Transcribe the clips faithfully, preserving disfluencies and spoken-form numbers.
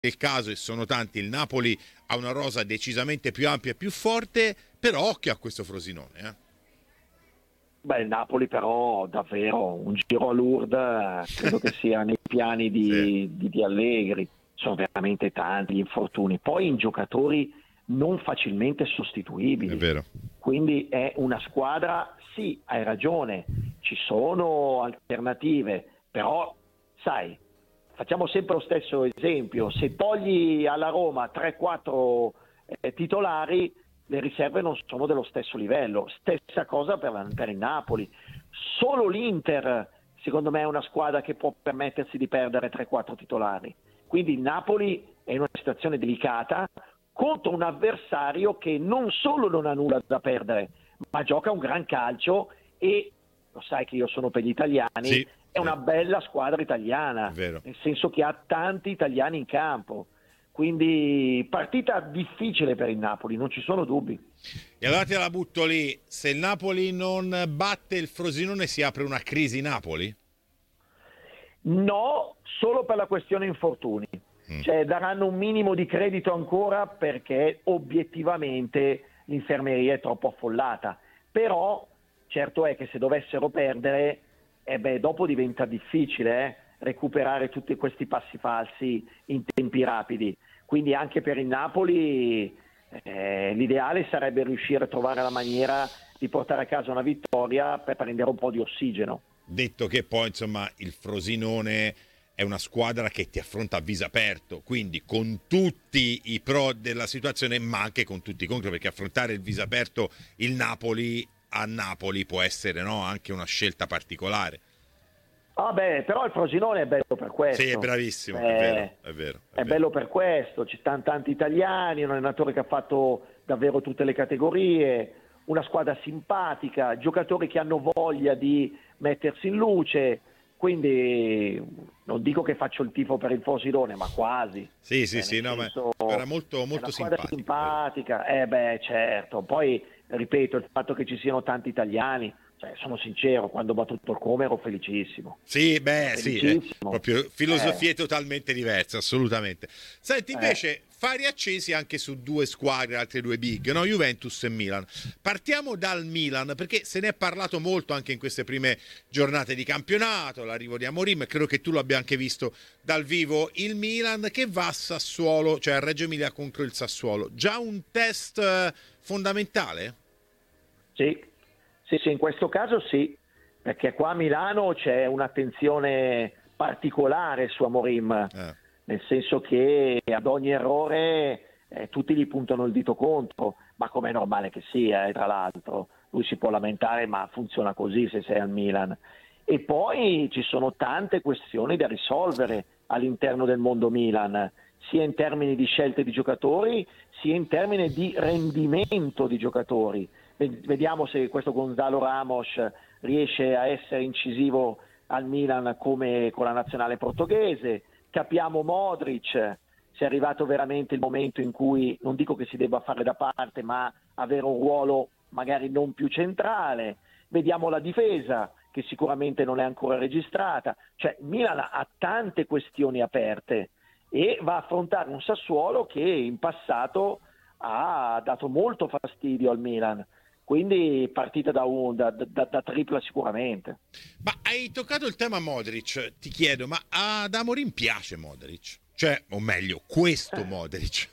il caso, e sono tanti, il Napoli ha una rosa decisamente più ampia e più forte, però occhio a questo Frosinone. Eh. Beh, il Napoli però davvero un giro a Lourdes credo che sia nei piani di, Sì. di, di Allegri, sono veramente tanti gli infortuni, poi in giocatori non facilmente È sostituibili, vero. quindi è una squadra, sì, hai ragione, ci sono alternative, però sai, facciamo sempre lo stesso esempio, se togli alla Roma tre quattro eh, titolari, le riserve non sono dello stesso livello. Stessa cosa per, la, per il Napoli. Solo l'Inter, secondo me, è una squadra che può permettersi di perdere tre quattro titolari. Quindi il Napoli è in una situazione delicata contro un avversario che non solo non ha nulla da perdere, ma gioca un gran calcio e, lo sai che io sono per gli italiani, Sì, è sì. una bella squadra italiana, È vero. nel senso che ha tanti italiani in campo. Quindi partita difficile per il Napoli, non ci sono dubbi. E allora te la butto lì, se il Napoli non batte il Frosinone si apre una crisi Napoli? No, solo per la questione infortuni. Mm. Cioè daranno un minimo di credito ancora perché obiettivamente l'infermeria è troppo affollata. Però certo è che se dovessero perdere, eh beh, dopo diventa difficile eh, recuperare tutti questi passi falsi in tempi rapidi. Quindi anche per il Napoli eh, l'ideale sarebbe riuscire a trovare la maniera di portare a casa una vittoria per prendere un po' di ossigeno. Detto che poi insomma il Frosinone è una squadra che ti affronta a viso aperto, quindi con tutti i pro della situazione ma anche con tutti i contro, perché affrontare il viso aperto il Napoli a Napoli può essere, no, anche una scelta particolare. Ah beh, però il Frosinone è bello per questo. Sì, è bravissimo, Eh, è vero, è vero. È, è vero. bello per questo, ci stanno tanti italiani, un allenatore che ha fatto davvero tutte le categorie, una squadra simpatica, giocatori che hanno voglia di mettersi in luce, quindi non dico che faccio il tifo per il Frosinone, ma quasi. Sì, sì, Eh, sì, nel no, ma senso, era molto, è una molto squadra simpatico. simpatica, eh beh certo, poi ripeto, il fatto che ci siano tanti italiani, cioè, sono sincero, quando ho battuto il Como ero felicissimo. Sì, Ero beh, sì, è felicissimo. proprio filosofie Eh, totalmente diverse, assolutamente. Senti, eh. invece, fari accesi anche su due squadre, altre due big, no? Juventus e Milan. Partiamo dal Milan, perché se ne è parlato molto anche in queste prime giornate di campionato, l'arrivo di Amorim, credo che tu l'abbia anche visto dal vivo, il Milan che va a Sassuolo, cioè a Reggio Emilia contro il Sassuolo. Già un test eh, fondamentale? Sì, sì, sì, in questo caso sì, perché qua a Milano c'è un'attenzione particolare su Amorim, Eh. nel senso che ad ogni errore eh, tutti gli puntano il dito contro, ma come è normale che sia, eh, tra l'altro, lui si può lamentare, ma funziona così se sei al Milan. E poi ci sono tante questioni da risolvere all'interno del mondo Milan, sia in termini di scelte di giocatori, sia in termini di rendimento di giocatori. Vediamo se questo Gonzalo Ramos riesce a essere incisivo al Milan come con la nazionale portoghese. Capiamo Modric, se è arrivato veramente il momento in cui, non dico che si debba fare da parte, ma avere un ruolo magari non più centrale. Vediamo la difesa, che sicuramente non è ancora registrata. Cioè Milan ha tante questioni aperte e va a affrontare un Sassuolo che in passato ha dato molto fastidio al Milan. Quindi partita da, un, da, da, da tripla sicuramente. Ma hai toccato il tema Modric, ti chiedo, ma ad Amorim piace Modric? Cioè, o meglio, questo Modric?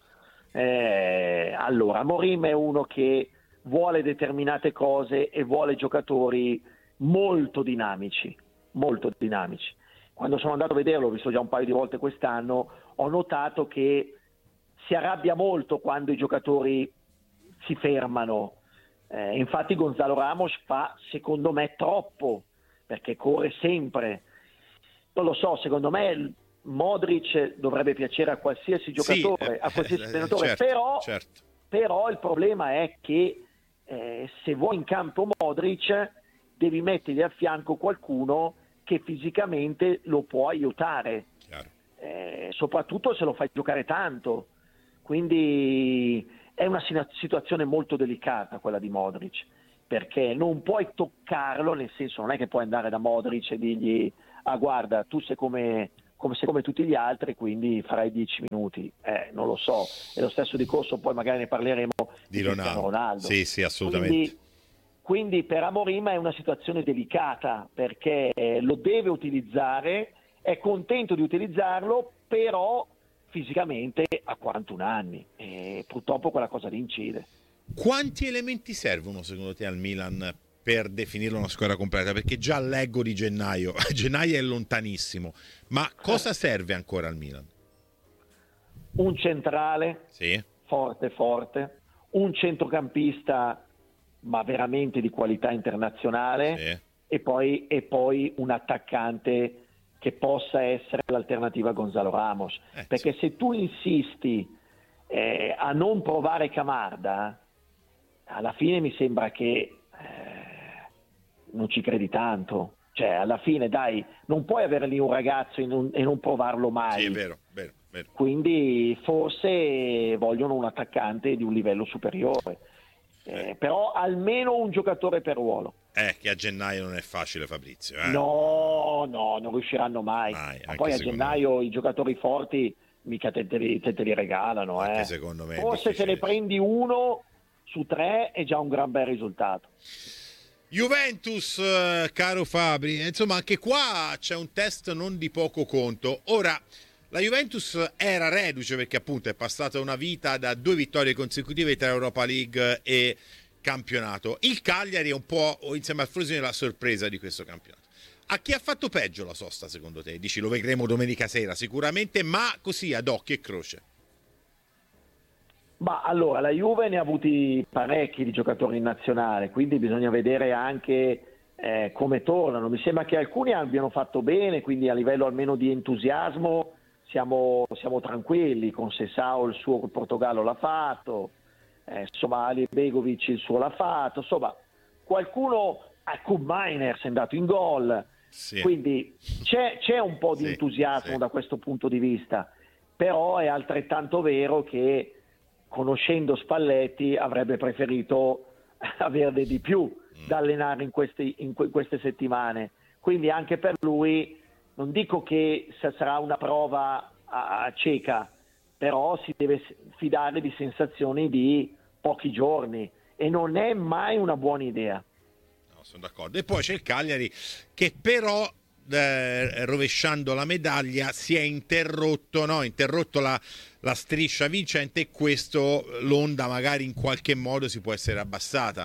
Eh, allora, Amorim è uno che vuole determinate cose e vuole giocatori molto dinamici, molto dinamici. Quando sono andato a vederlo, ho visto già un paio di volte quest'anno, ho notato che si arrabbia molto quando i giocatori si fermano. Eh, infatti Gonzalo Ramos fa, secondo me, troppo, perché corre sempre. Non lo so, secondo me Modric dovrebbe piacere a qualsiasi Sì, giocatore, eh, a qualsiasi eh, allenatore, certo, però, certo. però il problema è che eh, se vuoi in campo Modric devi mettergli a fianco qualcuno che fisicamente lo può aiutare, eh, soprattutto se lo fai giocare tanto. Quindi è una situazione molto delicata quella di Modric, perché non puoi toccarlo, nel senso non è che puoi andare da Modric e dirgli ah guarda tu sei come, come, come tutti gli altri, quindi farei dieci minuti, eh, non lo so. E lo stesso discorso, poi magari ne parleremo di di Ronaldo. Ronaldo. Sì, sì, assolutamente. Quindi, quindi per Amorim è una situazione delicata, perché lo deve utilizzare, è contento di utilizzarlo, però fisicamente ha quarantuno anni e purtroppo quella cosa lì incide. Quanti elementi servono secondo te al Milan per definirlo una squadra completa? Perché già leggo di gennaio, gennaio è lontanissimo, ma cosa serve ancora al Milan? Un centrale sì. forte forte, un centrocampista ma veramente di qualità internazionale, sì. e, poi, e poi un attaccante che possa essere l'alternativa a Gonzalo Ramos, eh, perché sì. se tu insisti eh, a non provare Camarda, alla fine mi sembra che eh, non ci credi tanto. Cioè, alla fine, dai, non puoi avere lì un ragazzo e non, e non provarlo mai. Sì, è vero, vero, vero. Quindi forse vogliono un attaccante di un livello superiore. Eh, però almeno un giocatore per ruolo. Eh, che a gennaio non è facile, Fabrizio. Eh? No, no, non riusciranno mai. mai Ma poi a gennaio me. i giocatori forti mica te, te, li, te, te li regalano. Anche eh. secondo me. Forse se ne prendi uno su tre è già un gran bel risultato. Juventus, caro Fabri, insomma anche qua c'è un test non di poco conto. Ora, la Juventus era reduce perché appunto è passata una vita da due vittorie consecutive tra Europa League e campionato. Il Cagliari è un po' insieme al Frosinone la sorpresa di questo campionato. A chi ha fatto peggio la sosta secondo te? Dici lo vedremo domenica sera sicuramente, ma così ad occhio e croce. Ma allora la Juve ne ha avuti parecchi di giocatori in nazionale, quindi bisogna vedere anche eh, come tornano. Mi sembra che alcuni abbiano fatto bene, quindi a livello almeno di entusiasmo siamo, siamo tranquilli. Con Sessao il suo col Portogallo l'ha fatto, eh, insomma Ali Begovic il suo l'ha fatto, insomma qualcuno, a Kub Miners è andato in gol, sì. quindi c'è, c'è un po' di sì, entusiasmo sì. da questo punto di vista, però è altrettanto vero che conoscendo Spalletti avrebbe preferito averne di più mm. da allenare in, questi, in que- queste settimane, quindi anche per lui non dico che sarà una prova a, a cieca, però si deve fidare di sensazioni di pochi giorni e non è mai una buona idea. No, sono d'accordo. E poi c'è il Cagliari che però eh, rovesciando la medaglia si è interrotto, no? interrotto la, la striscia vincente, e questo l'onda magari in qualche modo si può essere abbassata.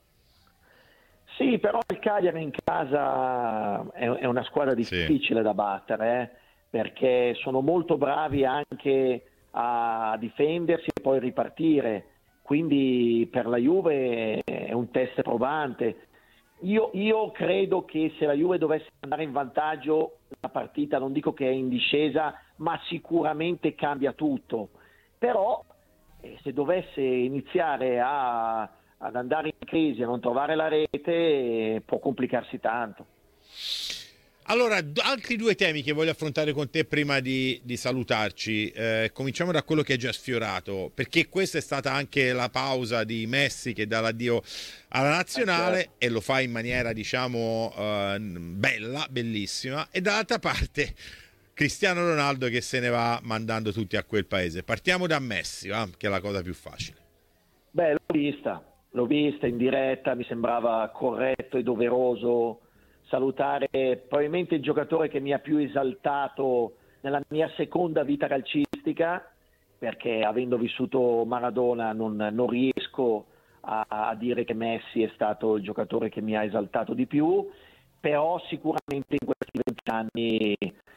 Sì, però il Cagliari in casa è, è una squadra difficile sì. da battere, eh? perché sono molto bravi anche a difendersi e poi ripartire, quindi per la Juve è un test probante. Io, io credo che se la Juve dovesse andare in vantaggio la partita, non dico che è in discesa, ma sicuramente cambia tutto. Però eh, se dovesse iniziare a, ad andare in crisi, a non trovare la rete, eh, può complicarsi tanto. Allora, altri due temi che voglio affrontare con te prima di, di salutarci. Eh, cominciamo da quello che hai già sfiorato, perché questa è stata anche la pausa di Messi che dà l'addio alla nazionale, eh, certo. e lo fa in maniera, diciamo, eh, bella, bellissima. E dall'altra parte Cristiano Ronaldo che se ne va mandando tutti a quel paese. Partiamo da Messi, va? Che è la cosa più facile. Beh, l'ho vista, l'ho vista in diretta, mi sembrava corretto e doveroso salutare probabilmente il giocatore che mi ha più esaltato nella mia seconda vita calcistica, perché avendo vissuto Maradona non, non riesco a, a dire che Messi è stato il giocatore che mi ha esaltato di più, però sicuramente in questi venti anni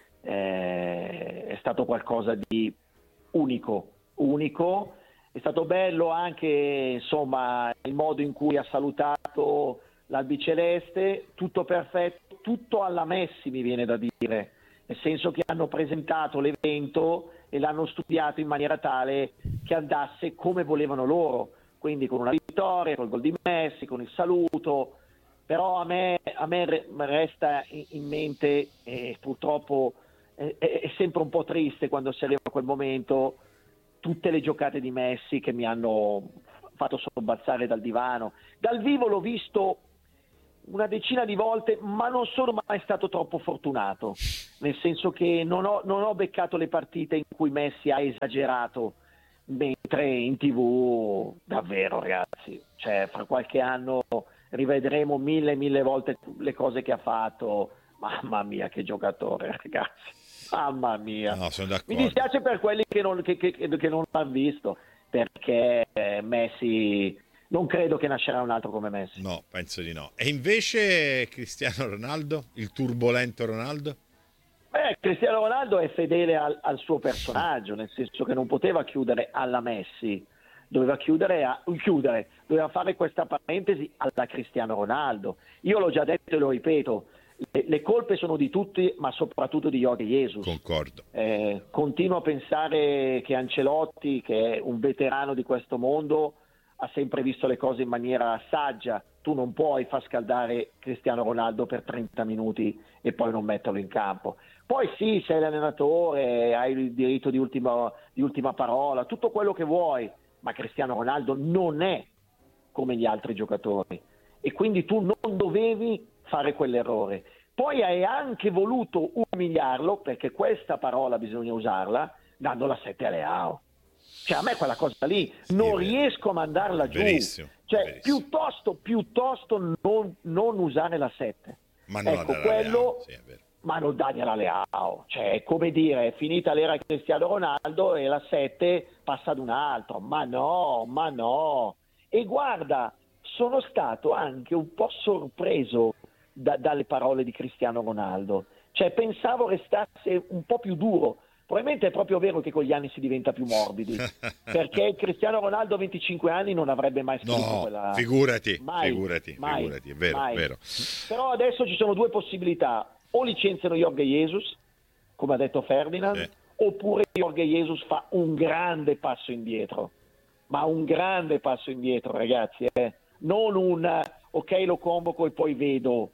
eh, è stato qualcosa di unico, unico. È stato bello anche insomma il modo in cui ha salutato l'albiceleste, tutto perfetto, tutto alla Messi mi viene da dire, nel senso che hanno presentato l'evento e l'hanno studiato in maniera tale che andasse come volevano loro, quindi con una vittoria, col gol di Messi, con il saluto, però a me, a me resta in mente, e purtroppo è, è sempre un po' triste quando si arriva a quel momento, tutte le giocate di Messi che mi hanno fatto sobbalzare dal divano. Dal vivo l'ho visto una decina di volte, ma non sono mai stato troppo fortunato. nel senso che non ho, non ho beccato le partite in cui Messi ha esagerato, mentre in tivù davvero, ragazzi, cioè fra qualche anno rivedremo mille mille volte le cose che ha fatto. Mamma mia, che giocatore, ragazzi, mamma mia. No, sono Mi d'accordo. dispiace per quelli che non, che, che, che non l'hanno visto, perché Messi, non credo che nascerà un altro come Messi. No, penso di no. E invece Cristiano Ronaldo, il turbolento Ronaldo? Beh, Cristiano Ronaldo è fedele al, al suo personaggio, nel senso che non poteva chiudere alla Messi, doveva chiudere, a, chiudere, doveva fare questa parentesi alla Cristiano Ronaldo. Io l'ho già detto e lo ripeto, le, le colpe sono di tutti, ma soprattutto di Jorge Jesus. Concordo. Eh, continuo a pensare che Ancelotti, che è un veterano di questo mondo, ha sempre visto le cose in maniera saggia. Tu non puoi far scaldare Cristiano Ronaldo per trenta minuti e poi non metterlo in campo. Poi sì, sei l'allenatore, hai il diritto di ultima, di ultima parola, tutto quello che vuoi, ma Cristiano Ronaldo non è come gli altri giocatori e quindi tu non dovevi fare quell'errore. Poi hai anche voluto umiliarlo, perché questa parola bisogna usarla, dando la sette a Leao. Cioè a me quella cosa lì Sì, non riesco a mandarla giù. Verissimo, cioè verissimo. piuttosto, piuttosto non, non usare la sette. Ma non Ecco, la quello, sì, è vero. ma non dagliela Leao. Cioè è come dire, è finita l'era Cristiano Ronaldo e la sette passa ad un altro. Ma no, ma no. E guarda, sono stato anche un po' sorpreso da, dalle parole di Cristiano Ronaldo. Cioè pensavo restasse un po' più duro. Probabilmente è proprio vero che con gli anni si diventa più morbidi, perché Cristiano Ronaldo a venticinque anni non avrebbe mai scritto No, quella... figurati, mai, figurati, mai, figurati, è vero, mai. vero. Però adesso ci sono due possibilità: o licenziano Jorge Jesus, come ha detto Ferdinand, Eh. oppure Jorge Jesus fa un grande passo indietro, ma un grande passo indietro, ragazzi, eh. Non un ok lo convoco e poi vedo.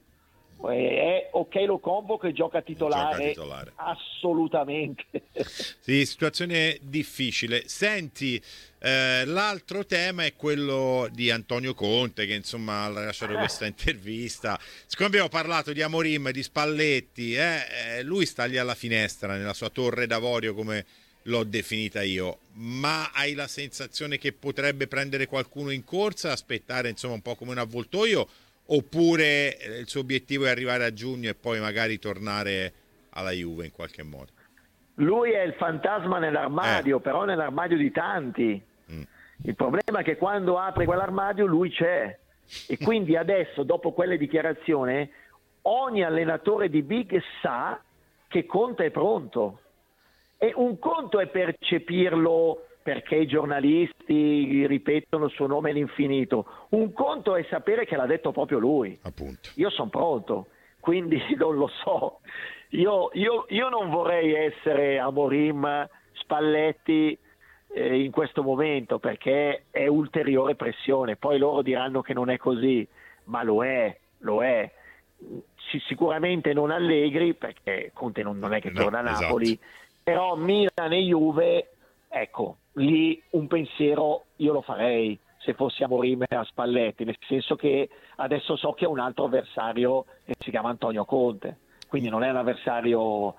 È ok lo convoco e gioca titolare, Gioca titolare. assolutamente. Sì, situazione difficile. Senti, eh, l'altro tema è quello di Antonio Conte, che insomma ha lasciato questa intervista. Siccome abbiamo parlato di Amorim, di Spalletti, eh, eh, lui sta lì alla finestra nella sua torre d'avorio, come l'ho definita io, ma hai la sensazione che potrebbe prendere qualcuno in corsa, aspettare insomma un po' come un avvoltoio, oppure il suo obiettivo è arrivare a giugno e poi magari tornare alla Juve in qualche modo? Lui è il fantasma nell'armadio, Eh. però nell'armadio di tanti. Mm. Il problema è che quando apri quell'armadio lui c'è. E quindi adesso, dopo quelle dichiarazioni, ogni allenatore di Big sa che Conte è pronto. E un conto è percepirlo perché i giornalisti ripetono il suo nome all'infinito. Un conto è sapere che l'ha detto proprio lui. Appunto. Io sono pronto, quindi non lo so. Io, io, io non vorrei essere Amorim, Spalletti eh, in questo momento, perché è ulteriore pressione. Poi loro diranno che non è così, ma lo è, lo è. S- sicuramente non Allegri, perché Conte non, non è che No, torna a Napoli, esatto. però Milan e Juve, ecco, lì un pensiero io lo farei se fossi Amorim a Spalletti, nel senso che adesso so che è un altro avversario che si chiama Antonio Conte, quindi non è un avversario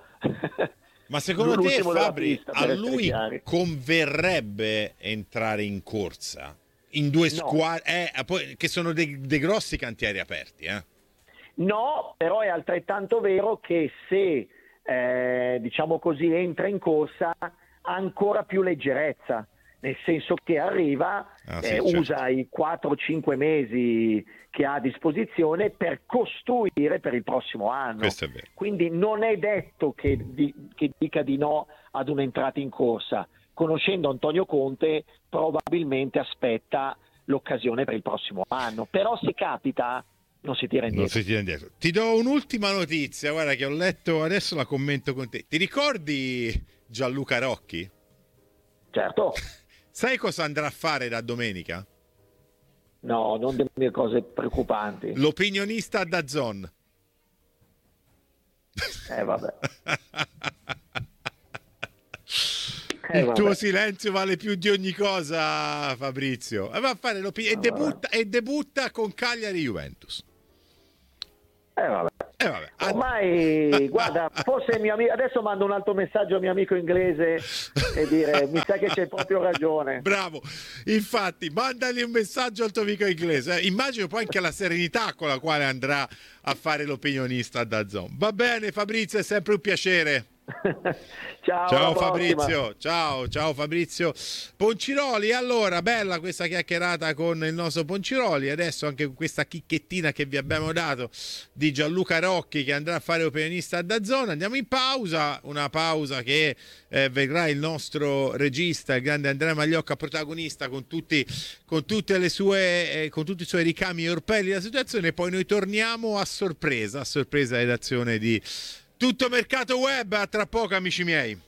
Ma secondo te, l'ultimo della Fabri, pista, a per essere lui chiari. converrebbe entrare in corsa in due No. squadre eh, poi, che sono dei, dei grossi cantieri aperti, eh? No, però è altrettanto vero che se eh, diciamo così entra in corsa ha ancora più leggerezza, nel senso che arriva, Ah, sì, eh, certo. usa i quattro cinque mesi che ha a disposizione per costruire per il prossimo anno. Questo è vero. Quindi non è detto che, di, che dica di no ad un'entrata in corsa. Conoscendo Antonio Conte probabilmente aspetta l'occasione per il prossimo anno, però se capita non si tira indietro. Non si tira indietro. Ti do un'ultima notizia, guarda, che ho letto adesso, la commento con te. Ti ricordi Gianluca Rocchi? Certo, Sai cosa andrà a fare da domenica? no, non dire cose preoccupanti. L'opinionista da Zon. Eh vabbè. Eh, Il vabbè. tuo silenzio vale più di ogni cosa, Fabrizio. E va a fare l'opinione e, Ah, debutta, e debutta con Cagliari Juventus. Eh, vabbè. Eh, vabbè. Ormai, guarda, forse mio amico, adesso mando un altro messaggio al mio amico inglese e dire mi sa che c'hai proprio ragione. Bravo, infatti mandagli un messaggio al tuo amico inglese, eh. Immagino poi anche la serenità con la quale andrà a fare l'opinionista da DAZN. Va bene Fabrizio, è sempre un piacere. Ciao, ciao Fabrizio, ciao, ciao Fabrizio Ponciroli. Allora, bella questa chiacchierata con il nostro Ponciroli. Adesso anche con questa chicchettina che vi abbiamo dato di Gianluca Rocchi che andrà a fare opinionista a DAZN. Andiamo in pausa, una pausa che eh, vedrà il nostro regista, il grande Andrea Magliocca, protagonista con tutti, con tutte le sue, eh, con tutti i suoi ricami e orpelli della situazione. E poi noi torniamo a sorpresa, a sorpresa redazione di Tutto Mercato Web. A tra poco, amici miei.